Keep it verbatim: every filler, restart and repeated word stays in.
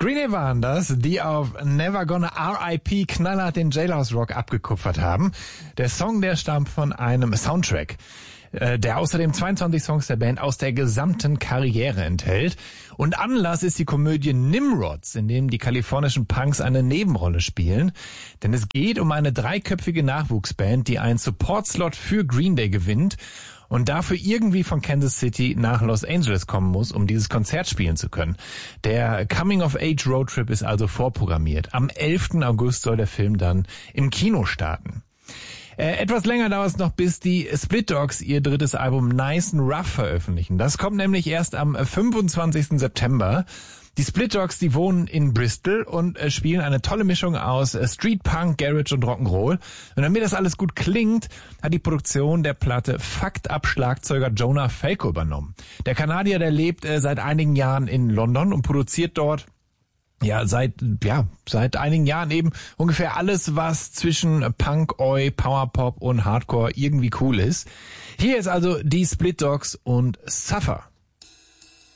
Green Day waren das, die auf Never Gonna R I P knallhart den Jailhouse Rock abgekupfert haben. Der Song, der stammt von einem Soundtrack, der außerdem zweiundzwanzig Songs der Band aus der gesamten Karriere enthält. Und Anlass ist die Komödie Nimrods, in dem die kalifornischen Punks eine Nebenrolle spielen. Denn es geht um eine dreiköpfige Nachwuchsband, die einen Support-Slot für Green Day gewinnt und dafür irgendwie von Kansas City nach Los Angeles kommen muss, um dieses Konzert spielen zu können. Der Coming-of-Age-Roadtrip ist also vorprogrammiert. Am elften August soll der Film dann im Kino starten. Äh, etwas länger dauert es noch, bis die Split Dogs ihr drittes Album Nice and Rough veröffentlichen. Das kommt nämlich erst am fünfundzwanzigsten September. Die Split Dogs, die wohnen in Bristol und äh, spielen eine tolle Mischung aus äh, Street Punk, Garage und Rock'n'Roll. Und damit das alles gut klingt, hat die Produktion der Platte Fucked Up Schlagzeuger Jonah Falco übernommen. Der Kanadier, der lebt äh, seit einigen Jahren in London und produziert dort Ja, seit, ja, seit einigen Jahren eben ungefähr alles, was zwischen Punk, Oi, Powerpop und Hardcore irgendwie cool ist. Hier ist also die Split Dogs und Suffer.